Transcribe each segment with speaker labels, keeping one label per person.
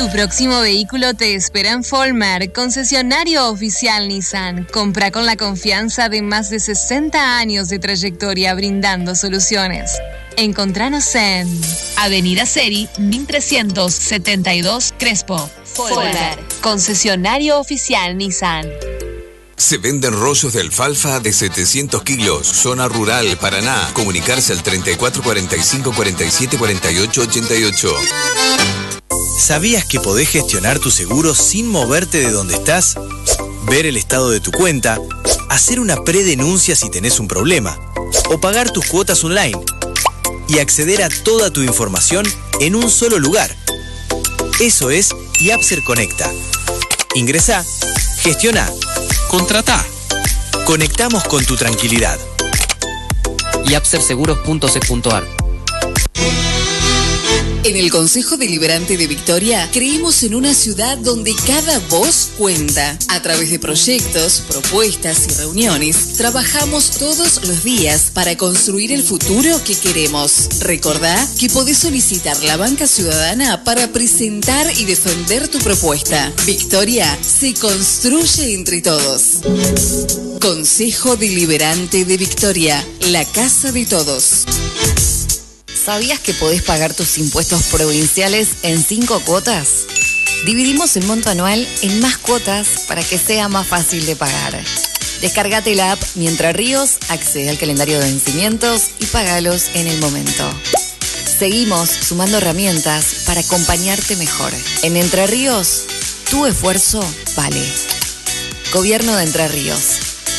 Speaker 1: Tu próximo vehículo te espera en Folmar, concesionario oficial Nissan. Compra con la confianza de más de 60 años de trayectoria brindando soluciones. Encontranos en Avenida Seri, 1372 Crespo. Folmar, concesionario oficial Nissan.
Speaker 2: Se venden rollos de alfalfa de 700 kilos. Zona rural, Paraná. Comunicarse al 34 45 47 48 88.
Speaker 3: ¿Sabías que podés gestionar tu seguro sin moverte de donde estás? Ver el estado de tu cuenta, hacer una predenuncia si tenés un problema, o pagar tus cuotas online, y acceder a toda tu información en un solo lugar. Eso es Yapser Conecta. Ingresá, gestiona, contratá. Conectamos con tu tranquilidad.
Speaker 4: yapserseguros.ce.ar.
Speaker 5: En el Consejo Deliberante de Victoria creemos en una ciudad donde cada voz cuenta. A través de proyectos, propuestas y reuniones, trabajamos todos los días para construir el futuro que queremos. Recordá que podés solicitar la banca ciudadana para presentar y defender tu propuesta. Victoria se construye entre todos. Consejo Deliberante de Victoria, la casa de todos.
Speaker 6: ¿Sabías que podés pagar tus impuestos provinciales en 5 cuotas? Dividimos el monto anual en más cuotas para que sea más fácil de pagar. Descargate la app Mi Entre Ríos, accede al calendario de vencimientos y págalos en el momento. Seguimos sumando herramientas para acompañarte mejor. En Entre Ríos, tu esfuerzo vale. Gobierno de Entre Ríos.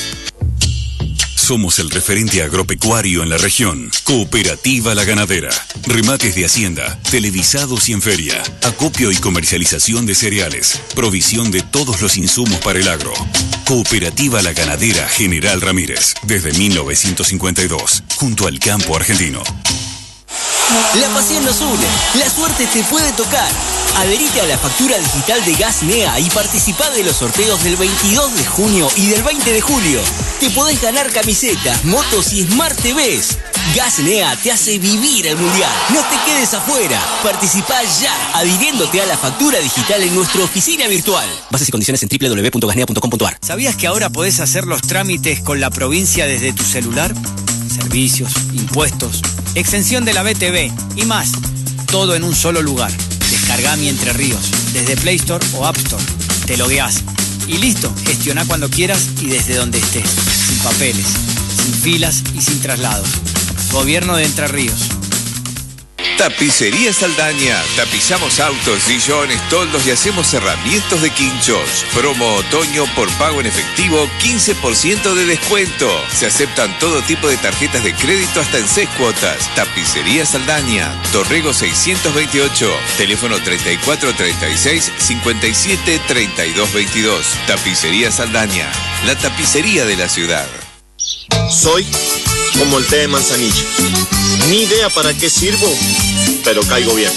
Speaker 7: Somos el referente agropecuario en la región. Cooperativa La Ganadera. Remates de hacienda, televisados y en feria. Acopio y comercialización de cereales. Provisión de todos los insumos para el agro. Cooperativa La Ganadera General Ramírez. Desde 1952. Junto al campo argentino.
Speaker 8: La pasión nos une, la suerte te puede tocar. Adherite a la factura digital de Gas NEA y participá de los sorteos del 22 de junio y del 20 de julio. Te podés ganar camisetas, motos y Smart TVs. Gas NEA te hace vivir el mundial. No te quedes afuera. Participá ya, adhiriéndote a la factura digital en nuestra oficina virtual. Bases y condiciones en www.gasnea.com.ar.
Speaker 9: ¿Sabías que ahora podés hacer los trámites con la provincia desde tu celular? Servicios, impuestos, exención de la BTV y más. Todo en un solo lugar. Descargá Mi Entre Ríos desde Play Store o App Store. Te logueás y listo. Gestioná cuando quieras y desde donde estés. Sin papeles, sin filas y sin traslados. Gobierno de Entre Ríos.
Speaker 2: Tapicería Saldaña. Tapizamos autos, sillones, toldos y hacemos herramientas de quinchos. Promo otoño por pago en efectivo, 15% de descuento. Se aceptan todo tipo de tarjetas de crédito hasta en 6 cuotas. Tapicería Saldaña. Torrego 628. Teléfono 3436 57 32 22. Tapicería Saldaña. La tapicería de la ciudad.
Speaker 10: Soy como el té de manzanilla. Ni idea para qué sirvo, pero caigo bien.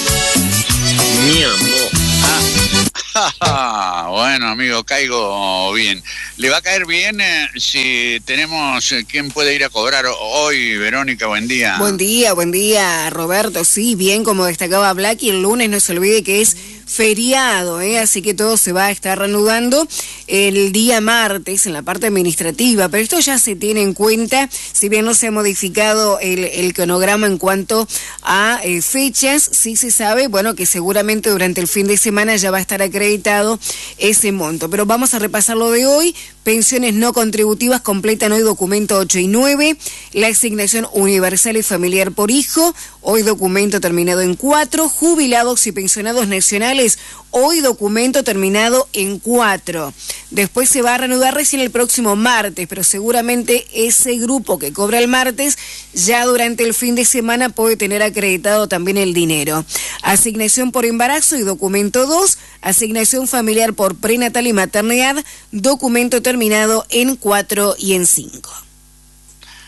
Speaker 10: Mi amor.
Speaker 11: Bueno, amigo, caigo bien. ¿Le va a caer bien si tenemos quién puede ir a cobrar hoy, Verónica? Buen día.
Speaker 12: Buen día, Roberto. Sí, bien, como destacaba Black, y el lunes no se olvide que es feriado, así que todo se va a estar reanudando el día martes en la parte administrativa, pero esto ya se tiene en cuenta, si bien no se ha modificado el cronograma en cuanto a fechas, sí se sabe, bueno, que seguramente durante el fin de semana ya va a estar acreditado ese monto, pero vamos a repasar lo de hoy. Pensiones no contributivas completan hoy documento 8 y 9, la asignación universal y familiar por hijo, hoy documento terminado en 4, jubilados y pensionados nacionales, hoy documento terminado en 4. Después se va a reanudar recién el próximo martes, pero seguramente ese grupo que cobra el martes ya durante el fin de semana puede tener acreditado también el dinero. Asignación por embarazo y documento 2, asignación familiar por prenatal y maternidad, documento terminado en 4 y en 5.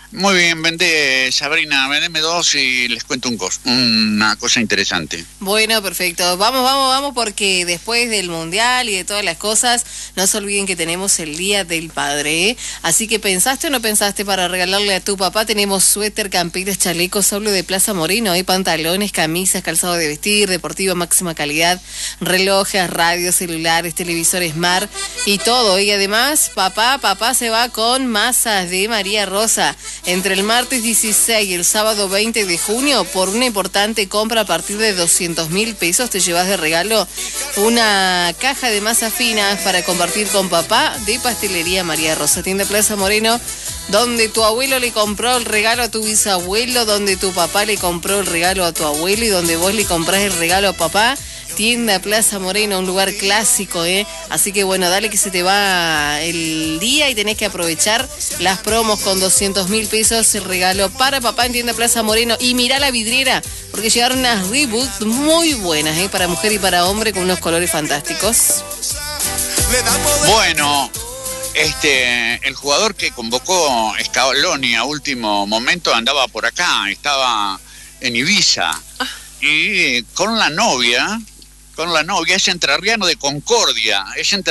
Speaker 11: Muy bien, Sabrina, vendeme 2 y les cuento una cosa interesante.
Speaker 12: Bueno, perfecto. Vamos, porque después del Mundial y de todas las cosas, no se olviden que tenemos el Día del Padre, ¿eh? Así que, ¿pensaste o no pensaste para regalarle a tu papá? Tenemos suéter, campitas, chalecos, sable de Plaza Moreno, pantalones, camisas, calzado de vestir, deportivo máxima calidad, relojes, radios, celulares, televisores Smart y todo. Y además, papá se va con masas de María Rosa. Entre el martes 16 y el sábado 20 de junio, por una importante compra a partir de 200.000 pesos, te llevas de regalo una caja de masas finas para compartir con papá de Pastelería María Rosa. Tienda Plaza Moreno, donde tu abuelo le compró el regalo a tu bisabuelo, donde tu papá le compró el regalo a tu abuelo y donde vos le comprás el regalo a papá. Tienda Plaza Moreno, un lugar clásico, ¿eh? Así que bueno, dale que se te va el día y tenés que aprovechar las promos con 200.000 pesos, el regalo para papá en Tienda Plaza Moreno. Y mirá la vidriera, porque llegaron unas Reebok muy buenas, ¿eh? Para mujer y para hombre, con unos colores fantásticos.
Speaker 11: Bueno, el jugador que convocó Scaloni a último momento andaba por acá, estaba en Ibiza. Y con la novia, es entrerriano de Concordia.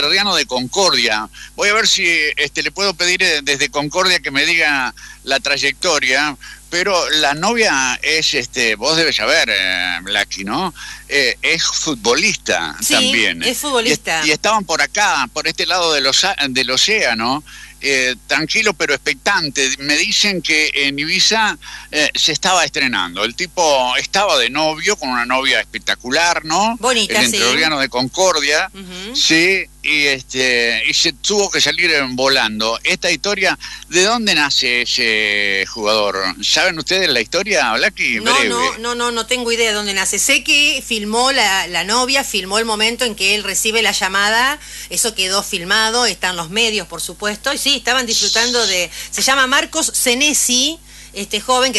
Speaker 11: Voy a ver si le puedo pedir desde Concordia que me diga la trayectoria, pero la novia es, vos debes saber, Blacky, ¿no? Es futbolista también.
Speaker 4: Sí, es futbolista.
Speaker 11: Y estaban por acá, por este lado del océano, tranquilo pero expectante. Me dicen que en Ibiza se estaba estrenando. El tipo estaba de novio con una novia espectacular, ¿no?
Speaker 4: Bonita,
Speaker 11: el entrerriano de Concordia, sí, y se tuvo que salir volando. Esta historia, ¿de dónde nace ese jugador? ¿Saben ustedes la historia, Blacky? Breve.
Speaker 4: No tengo idea de dónde nace. Sé que filmó la novia, filmó el momento en que él recibe la llamada, eso quedó filmado, están los medios, por supuesto, y sí, estaban disfrutando se llama Marcos Senesi, este joven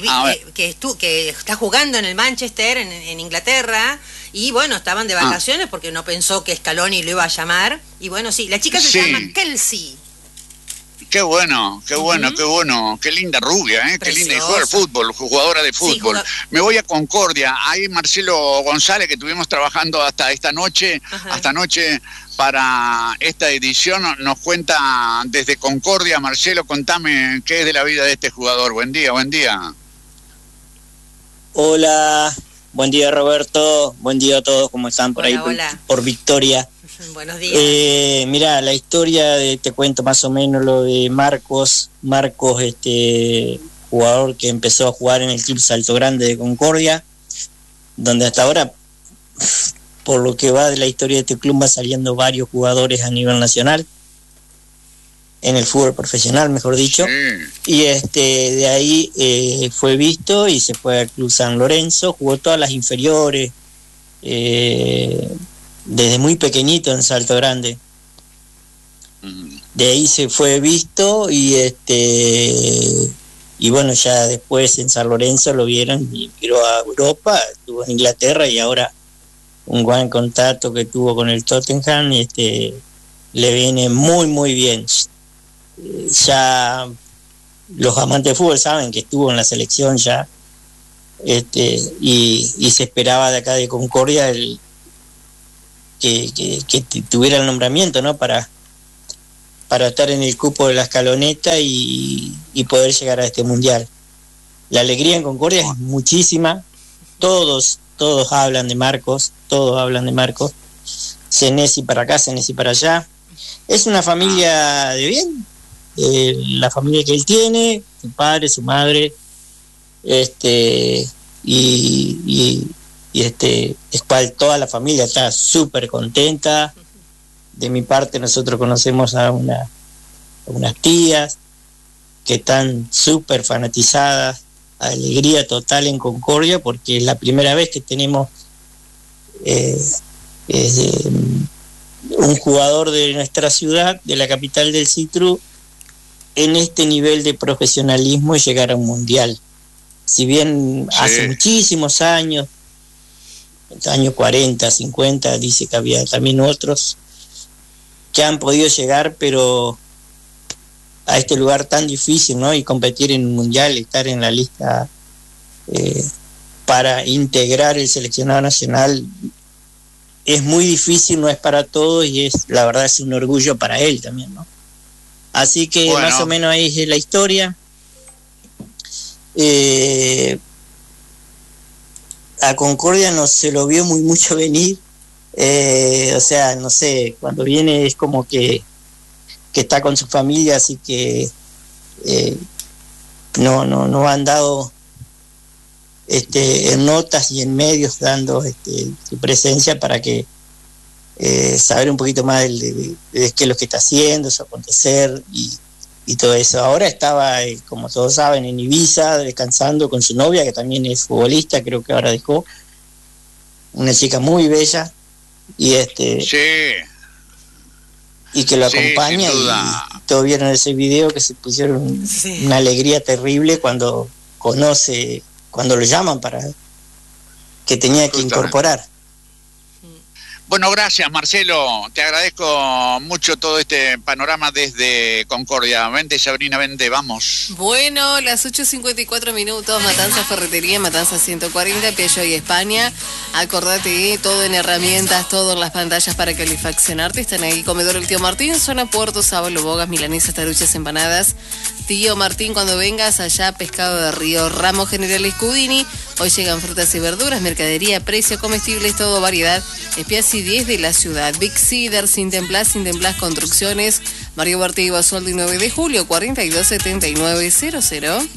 Speaker 4: que está jugando en el Manchester, en Inglaterra, y bueno, estaban de vacaciones porque no pensó que Scaloni lo iba a llamar, y bueno, sí, la chica se llama Kelsey.
Speaker 11: Qué bueno, qué linda rubia, qué linda, y juega al fútbol, jugadora de fútbol. Me voy a Concordia, ahí Marcelo González, que estuvimos trabajando hasta anoche para esta edición, nos cuenta desde Concordia. Marcelo, contame qué es de la vida de este jugador. Buen día.
Speaker 13: Hola, buen día Roberto, buen día a todos, ¿cómo están por ahí? Por Victoria.
Speaker 4: Buenos días.
Speaker 13: Mirá, la historia te cuento más o menos lo de Marcos, jugador que empezó a jugar en el Club Salto Grande de Concordia, donde hasta ahora, por lo que va de la historia de este club, va saliendo varios jugadores a nivel nacional, en el fútbol profesional, mejor dicho, y de ahí fue visto y se fue al Club San Lorenzo, jugó todas las inferiores, desde muy pequeñito en Salto Grande. De ahí se fue visto y bueno, ya después en San Lorenzo lo vieron y miró a Europa, estuvo en Inglaterra y ahora un buen contacto que tuvo con el Tottenham, le viene muy muy bien. Ya los amantes de fútbol saben que estuvo en la selección ya, y se esperaba de acá de Concordia que tuviera el nombramiento, ¿no? Para estar en el cupo de la escaloneta y poder llegar a este mundial. La alegría en Concordia es muchísima. Todos hablan de Marcos, Senesi para acá, Senesi para allá. Es una familia de bien, la familia que él tiene, su padre, su madre, es cual toda la familia está súper contenta. De mi parte, nosotros conocemos a unas tías que están súper fanatizadas, alegría total en Concordia, porque es la primera vez que tenemos un jugador de nuestra ciudad, de la capital del Citru, en este nivel de profesionalismo y llegar a un mundial. Si bien hace muchísimos años 40, 50, dice que había también otros que han podido llegar, pero a este lugar tan difícil, ¿no? Y competir en un mundial, estar en la lista para integrar el seleccionado nacional es muy difícil, no es para todos, y la verdad es un orgullo para él también, ¿no? Así que
Speaker 11: bueno,
Speaker 13: más o menos ahí es la historia. A Concordia no se lo vio mucho venir, o sea, no sé, cuando viene es como que está con su familia, así que no han dado en notas y en medios dando su presencia para que saber un poquito más de qué es lo que está haciendo, su acontecer y todo eso. Ahora estaba, como todos saben, en Ibiza descansando con su novia, que también es futbolista, creo que ahora dejó, una chica muy bella, y y que lo acompaña, y todos vieron ese video que se pusieron una alegría terrible cuando cuando lo llaman para que tenía que incorporar.
Speaker 11: Bueno, gracias Marcelo, te agradezco mucho todo este panorama desde Concordia. Vente Sabrina, vente, vamos.
Speaker 14: Bueno, las 8:54, Matanza Ferretería, Matanza 140, Piaggio y España. Acordate, todo en herramientas, todo en las pantallas para calefaccionarte. Están ahí Comedor El Tío Martín, zona Puerto, sábalo, bogas, milanesas, taruchas, empanadas. Tío Martín, cuando vengas allá, pescado de río. Ramos General Scudini, hoy llegan frutas y verduras, mercadería, precio, comestibles, todo variedad. Espiasi 10 de la ciudad. Big Cedar, Sintemplás Construcciones, Mario Bartí Basualdo y 9 de julio, 427900.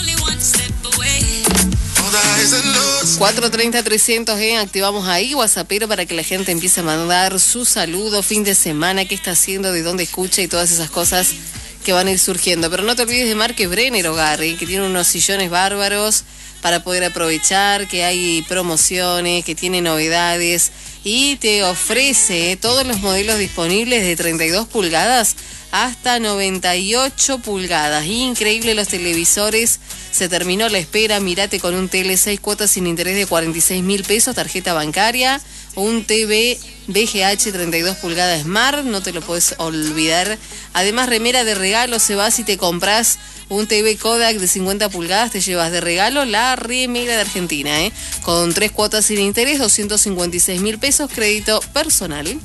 Speaker 14: 430-300, activamos ahí WhatsAppero para que la gente empiece a mandar su saludo, fin de semana, qué está haciendo, de dónde escucha y todas esas cosas que van a ir surgiendo. Pero no te olvides de Marque Brenner Hogar, que tiene unos sillones bárbaros para poder aprovechar, que hay promociones, que tiene novedades y te ofrece todos los modelos disponibles de 32 pulgadas hasta 98 pulgadas. Increíble los televisores. Se terminó la espera. Mirate con un tele 6 cuotas sin interés de 46.000 pesos, tarjeta bancaria, un TV VGH 32 pulgadas Smart, no te lo puedes olvidar. Además, remera de regalo, se va si te compras un TV Kodak de 50 pulgadas, te llevas de regalo la remera de Argentina, con 3 cuotas sin interés, 256.000 pesos, crédito personal.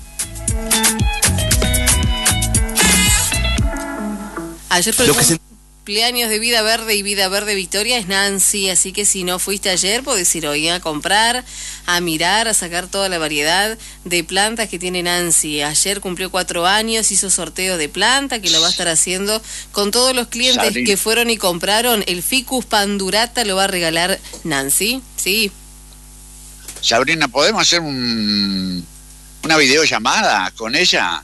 Speaker 14: Ayer fue el cumpleaños de Vida Verde y Vida Verde Victoria es Nancy, así que si no fuiste ayer podés ir hoy a comprar, a mirar, a sacar toda la variedad de plantas que tiene Nancy. Ayer cumplió 4 años, hizo sorteo de planta que lo va a estar haciendo con todos los clientes que fueron y compraron. El Ficus Pandurata lo va a regalar Nancy, sí.
Speaker 11: Sabrina, ¿podemos hacer una videollamada con ella?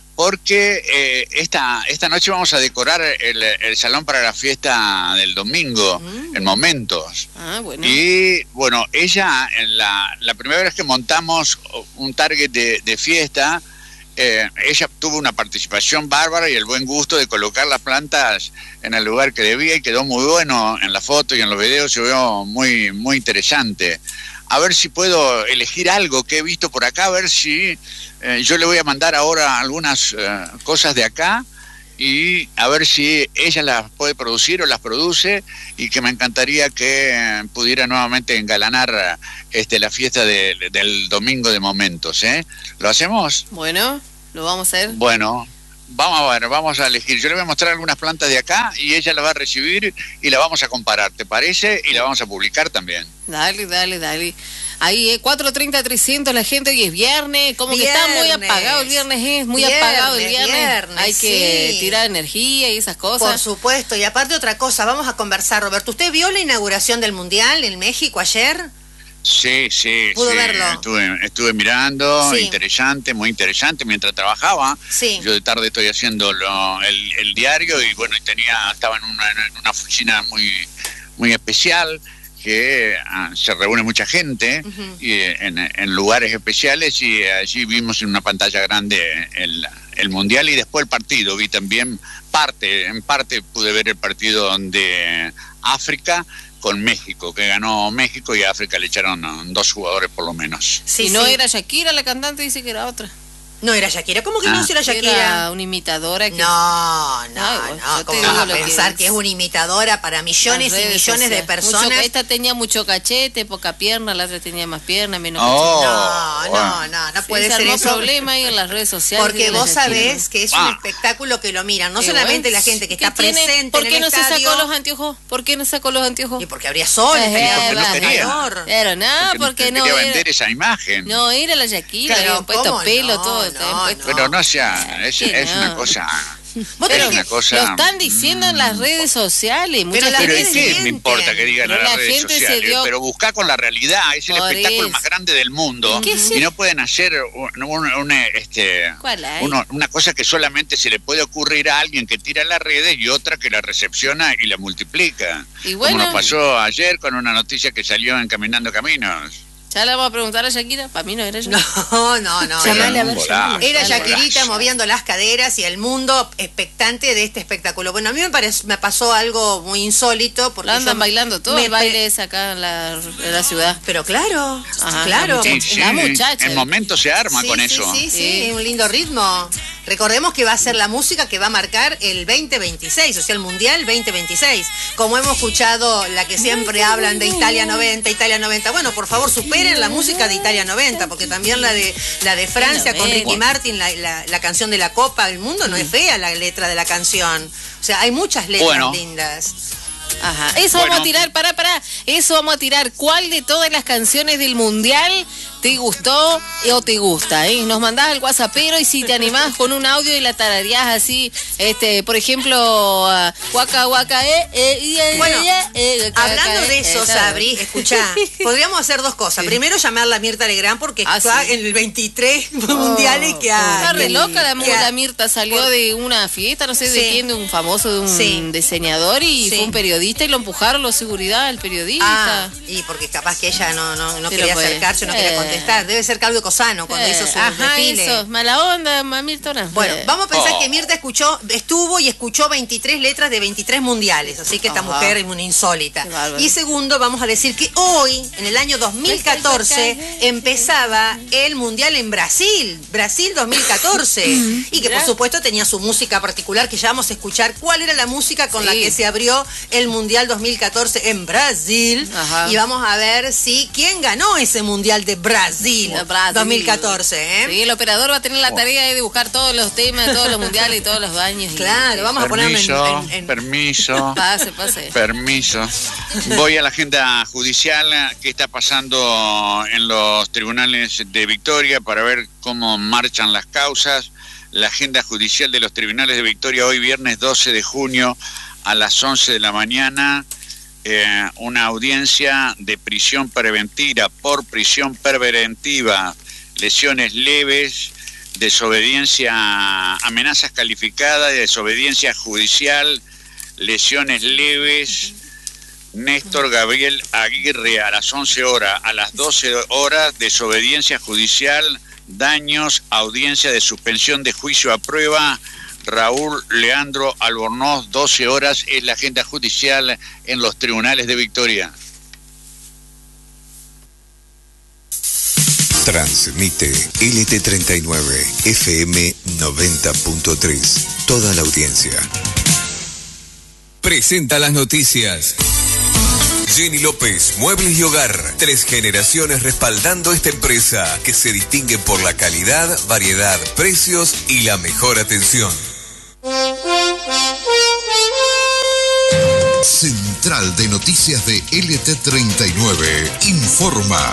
Speaker 11: Porque esta noche vamos a decorar el salón para la fiesta del domingo, en Momentos.
Speaker 14: Ah, bueno.
Speaker 11: Y bueno, ella, la primera vez que montamos un target de fiesta, ella tuvo una participación bárbara y el buen gusto de colocar las plantas en el lugar que debía, y quedó muy bueno en la foto y en los videos, se vio muy, muy interesante. A ver si puedo elegir algo que he visto por acá, a ver si yo le voy a mandar ahora algunas cosas de acá y a ver si ella las puede producir o las produce, y que me encantaría que pudiera nuevamente engalanar la fiesta del domingo de Momentos. ¿Lo hacemos?
Speaker 14: Bueno, lo vamos a hacer.
Speaker 11: Bueno, vamos a ver, vamos a elegir. Yo le voy a mostrar algunas plantas de acá y ella la va a recibir y la vamos a comparar, ¿te parece? Y la vamos a publicar también.
Speaker 14: Dale. Ahí, 430-300, la gente, hoy es viernes, como que está muy apagado el viernes, muy apagado el viernes. Hay que tirar energía y esas cosas.
Speaker 4: Por supuesto, y aparte otra cosa, vamos a conversar, Roberto. ¿Usted vio la inauguración del Mundial en México ayer?
Speaker 11: Sí.
Speaker 4: ¿Pudo verlo?
Speaker 11: Estuve mirando,
Speaker 4: Sí.
Speaker 11: Interesante, muy interesante, mientras trabajaba.
Speaker 4: Sí.
Speaker 11: Yo de tarde estoy haciendo el diario y bueno, estaba en una oficina muy especial, que se reúne mucha gente y en lugares especiales, y allí vimos en una pantalla grande el Mundial y después el partido. Vi también en parte pude ver el partido de África con México, que ganó México, y a África le echaron 2 jugadores por lo menos.
Speaker 14: Si no era Shakira la cantante, dice que era otra.
Speaker 4: No era Shakira. ¿Cómo que no era Shakira?
Speaker 14: Era una imitadora.
Speaker 4: No. ¿Cómo vas a pensar que es una imitadora para millones y millones de personas?
Speaker 14: Esta tenía mucho cachete, poca pierna, la otra tenía más pierna, menos
Speaker 4: cachete. No puede ser eso.
Speaker 14: Problema ahí en las redes sociales.
Speaker 4: Porque vos sabés que es un espectáculo que lo miran, no solamente la gente que está presente
Speaker 14: ¿Por qué
Speaker 4: en el
Speaker 14: no se
Speaker 4: estadio?
Speaker 14: sacó los anteojos? ¿Por qué no sacó los anteojos?
Speaker 4: Y porque habría sol,
Speaker 11: calor.
Speaker 14: Pero nada, porque no
Speaker 11: quería
Speaker 14: era...
Speaker 11: vender esa imagen.
Speaker 14: No, era la Shakira,
Speaker 4: Claro,
Speaker 14: habían puesto
Speaker 4: ¿cómo
Speaker 14: pelo,
Speaker 4: no?
Speaker 14: todo.
Speaker 11: Pero no sea, es una cosa.
Speaker 14: Pero
Speaker 11: una cosa.
Speaker 14: lo están diciendo en las redes sociales.
Speaker 11: Pero
Speaker 14: gente
Speaker 11: ¿y qué me importa que digan en las redes sociales? Pero buscá con la realidad, es el espectáculo más grande del mundo. Y no pueden hacer una cosa que solamente se le puede ocurrir a alguien que tira las redes y otra que la recepciona y la multiplica.
Speaker 14: Y bueno,
Speaker 11: como nos pasó ayer con una noticia que salió en Caminando Caminos.
Speaker 14: Ya le vamos a preguntar a Shakira. Para mí no era Shakira.
Speaker 4: No.
Speaker 14: Era
Speaker 4: Shakirita moviendo las caderas y el mundo expectante de este espectáculo. Bueno, a mí me pasó algo muy insólito. Porque
Speaker 14: andan bailando todo el baile es acá en la ciudad.
Speaker 4: Pero claro.
Speaker 14: La muchacha.
Speaker 11: El momento se arma con eso.
Speaker 4: Sí, un lindo ritmo. Recordemos que va a ser la música que va a marcar el 2026, o sea, el Mundial 2026. Como hemos escuchado la que siempre hablan de Italia 90. Bueno, por favor, superen la música de Italia 90, porque también la de Francia con Ricky Martin, la canción de la Copa del Mundo, no es fea la letra de la canción. O sea, hay muchas letras lindas.
Speaker 14: Ajá. Eso vamos a tirar, Eso vamos a tirar. ¿Cuál de todas las canciones del Mundial te gustó o te gusta? Nos mandás al WhatsAppero y si te animás con un audio y la tarareás así, por ejemplo, Waka Waka,
Speaker 4: Bueno, hablando de eso, Sabri, escuchá, podríamos hacer dos cosas. Primero llamarla a Mirta Legrand porque está en el 23 mundiales que hay.
Speaker 14: Está re loca la Mirta, salió de una fiesta, no sé de quién, de un famoso, de un diseñador y fue un periodista y lo empujaron los seguridad, el periodista.
Speaker 4: Y porque capaz que ella no quería acercarse, no quería contestar. Debe ser Claudio Cosano cuando hizo su desfile.
Speaker 14: Eso, mala onda, Mirta.
Speaker 4: Bueno, vamos a pensar que Mirta estuvo y escuchó 23 letras de 23 mundiales, así que esta mujer es una insólita. Y segundo, vamos a decir que hoy, en el año 2014, empezaba el Mundial en Brasil 2014, y que por supuesto tenía su música particular, que ya vamos a escuchar cuál era la música con la que se abrió el Mundial 2014 en Brasil. Y vamos a ver quién ganó ese Mundial de Brasil 2014.
Speaker 14: Sí, el operador va a tener la tarea de buscar todos los temas, todos los mundiales y todos los baños.
Speaker 4: Claro, vamos a ponerlo en...
Speaker 11: Permiso.
Speaker 14: Pase.
Speaker 11: Permiso. Voy a la agenda judicial que está pasando en los tribunales de Victoria para ver cómo marchan las causas. La agenda judicial de los tribunales de Victoria hoy viernes 12 de junio a las 11 de la mañana. Una audiencia de prisión preventiva por prisión preventiva, lesiones leves, desobediencia, amenazas calificadas, desobediencia judicial, lesiones leves. Néstor Gabriel Aguirre a las 11 horas, a las 12 horas, desobediencia judicial, daños, audiencia de suspensión de juicio a prueba. Raúl Leandro Albornoz, 12 horas, es la agenda judicial en los tribunales de Victoria.
Speaker 2: Transmite LT39 FM 90.3. Toda la audiencia. Presenta las noticias. Jenny López, Muebles y Hogar. 3 generaciones respaldando esta empresa que se distingue por la calidad, variedad, precios y la mejor atención.
Speaker 15: Central de Noticias de LT39 informa.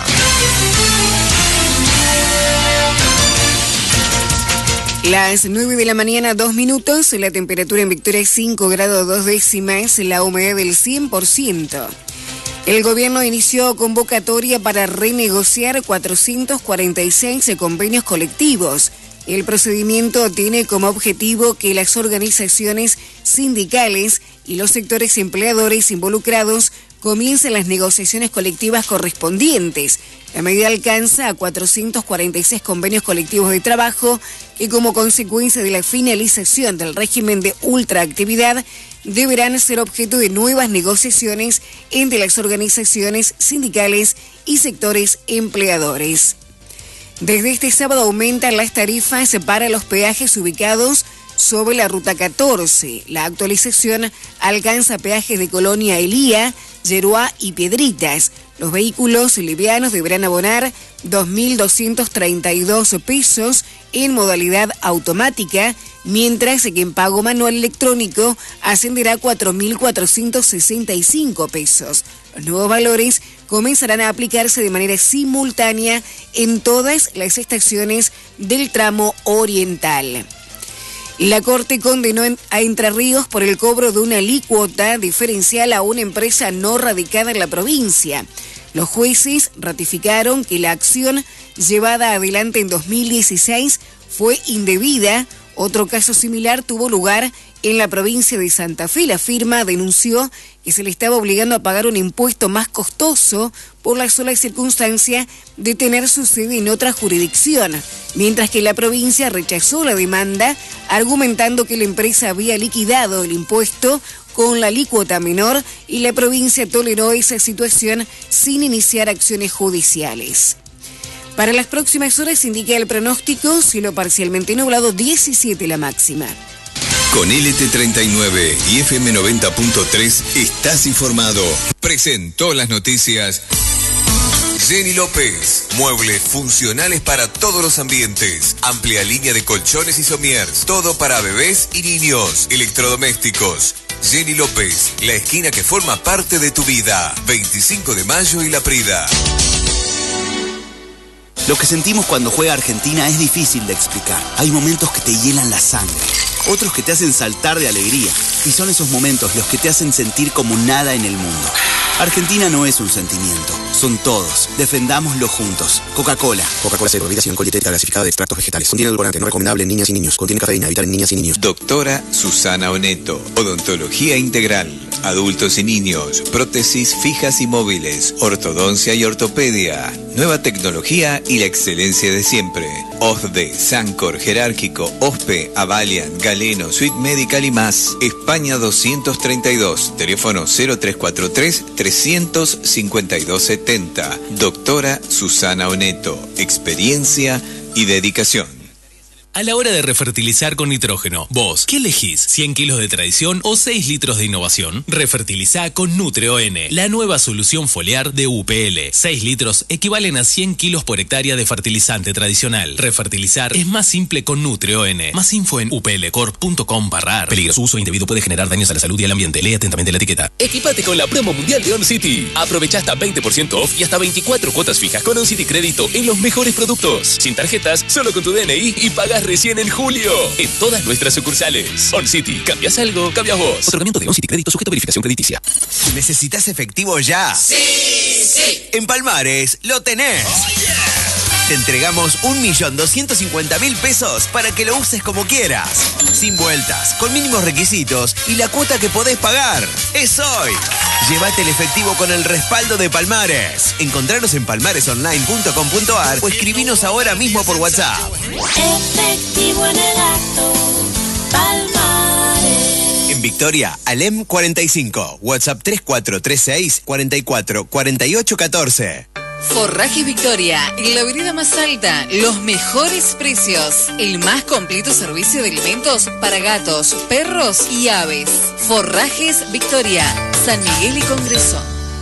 Speaker 12: Las 9 de la mañana, 2 minutos, la temperatura en Victoria es 5 grados 2 décimas, la humedad del 100%. El gobierno inició convocatoria para renegociar 446 convenios colectivos. El procedimiento tiene como objetivo que las organizaciones sindicales y los sectores empleadores involucrados comiencen las negociaciones colectivas correspondientes. La medida alcanza a 446 convenios colectivos de trabajo que, como consecuencia de la finalización del régimen de ultraactividad, deberán ser objeto de nuevas negociaciones entre las organizaciones sindicales y sectores empleadores. Desde este sábado aumentan las tarifas para los peajes ubicados sobre la ruta 14. La actualización alcanza peajes de Colonia Elía, Yeruá y Piedritas. Los vehículos livianos deberán abonar 2.232 pesos en modalidad automática, mientras que en pago manual electrónico ascenderá a 4.465 pesos. Los nuevos valores comenzarán a aplicarse de manera simultánea en todas las estaciones del tramo oriental. La Corte condenó a Entre Ríos por el cobro de una alícuota diferencial a una empresa no radicada en la provincia. Los jueces ratificaron que la acción llevada adelante en 2016 fue indebida. Otro caso similar tuvo lugar en la provincia de Santa Fe. La firma denunció que se le estaba obligando a pagar un impuesto más costoso por la sola circunstancia de tener su sede en otra jurisdicción, mientras que la provincia rechazó la demanda, argumentando que la empresa había liquidado el impuesto con la alícuota menor y la provincia toleró esa situación sin iniciar acciones judiciales. Para las próximas horas indica el pronóstico, cielo parcialmente nublado, 17 la máxima.
Speaker 2: Con LT39 y FM 90.3 estás informado. Presentó las noticias Jenny López. Muebles funcionales para todos los ambientes. Amplia línea de colchones y somiers. Todo para bebés y niños. Electrodomésticos. Jenny López, la esquina que forma parte de tu vida. 25 de mayo y La Prida.
Speaker 16: Lo que sentimos cuando juega Argentina es difícil de explicar. Hay momentos que te hielan la sangre, otros que te hacen saltar de alegría. Y son esos momentos los que te hacen sentir como nada en el mundo. Argentina no es un sentimiento, son todos. Defendámoslo juntos. Coca-Cola.
Speaker 17: Coca-Cola Cero, bebida sin alcohol dietética gasificada de extractos vegetales. Contiene edulcorante, no recomendable en niñas y niños. Contiene cafeína, evitar en niñas y niños.
Speaker 2: Doctora Susana Oneto. Odontología integral. Adultos y niños. Prótesis fijas y móviles. Ortodoncia y ortopedia. Nueva tecnología y la excelencia de siempre. OSDE, Sancor, Jerárquico, OSPE, Avaliant, Galeno, Suite Medical y más. España 232. Teléfono 0343-352-70. Doctora Susana Oneto. Experiencia y dedicación.
Speaker 18: A la hora de refertilizar con nitrógeno, vos, ¿qué elegís? ¿100 kilos de tradición o 6 litros de innovación? Refertilizá con NutreON, la nueva solución foliar de UPL. 6 litros equivalen a 100 kilos por hectárea de fertilizante tradicional. Refertilizar es más simple con NutreON. Más info en uplcorp.com/ar. Peligro, su uso indebido puede generar daños a la salud y al ambiente. Lee atentamente la etiqueta.
Speaker 19: Equipate con la promo mundial de OnCity. Aprovecha hasta 20% off y hasta 24 cuotas fijas con OnCity Crédito en los mejores productos. Sin tarjetas, solo con tu DNI y pagas recién en julio. En todas nuestras sucursales. OnCity. ¿Cambias algo? Cambias vos.
Speaker 18: Otorgamiento de OnCity Crédito sujeto a verificación crediticia.
Speaker 3: ¿Necesitas efectivo ya?
Speaker 19: Sí.
Speaker 3: En Palmares lo tenés. Te entregamos 1.250.000 pesos para que lo uses como quieras. Sin vueltas, con mínimos requisitos y la cuota que podés pagar. ¡Es hoy! Llévate el efectivo con el respaldo de Palmares. Encontranos en palmaresonline.com.ar o escribinos ahora mismo por WhatsApp.
Speaker 20: Efectivo en el acto, Palmares.
Speaker 3: En Victoria, Alem 45. WhatsApp 3436 44 48 14.
Speaker 5: Forrajes Victoria, en la vereda más alta, los mejores precios, el más completo servicio de alimentos para gatos, perros y aves. Forrajes Victoria, San Miguel y Congreso.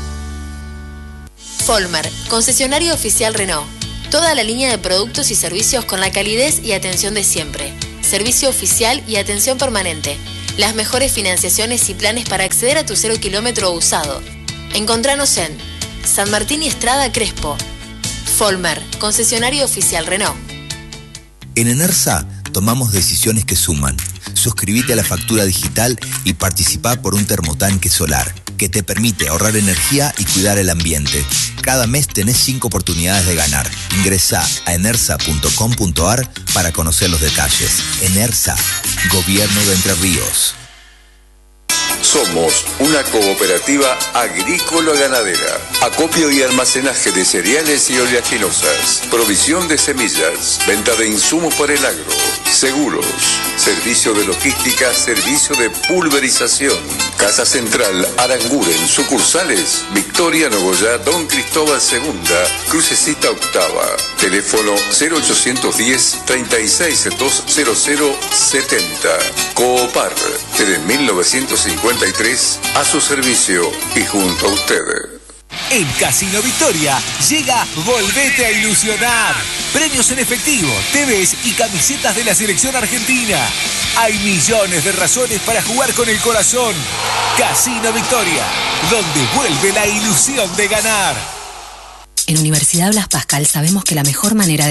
Speaker 21: Folmar, concesionario oficial Renault. Toda la línea de productos y servicios con la calidez y atención de siempre. Servicio oficial y atención permanente. Las mejores financiaciones y planes para acceder a tu 0 kilómetro usado. Encontranos en San Martín y Estrada Crespo. Folmer, concesionario oficial Renault.
Speaker 22: En Enersa tomamos decisiones que suman. Suscríbete a la factura digital y participá por un termotanque solar que te permite ahorrar energía y cuidar el ambiente. Cada mes tenés 5 oportunidades de ganar. Ingresá a enersa.com.ar para conocer los detalles. Enersa, Gobierno de Entre Ríos.
Speaker 2: Somos una cooperativa agrícola-ganadera. Acopio y almacenaje de cereales y oleaginosas. Provisión de semillas. Venta de insumos para el agro. Seguros. Servicio de logística. Servicio de pulverización. Casa Central Aranguren. Sucursales Victoria, Nogoyá, Don Cristóbal II, Crucecita Octava. Teléfono 0810 36 20070. Coopar. Desde 1953 a su servicio y junto a usted.
Speaker 1: En Casino Victoria llega Volvete a Ilusionar. Premios en efectivo, TVs y camisetas de la selección argentina. Hay millones de razones para jugar con el corazón. Casino Victoria, donde vuelve la ilusión de ganar.
Speaker 6: En Universidad Blas Pascal sabemos que la mejor manera de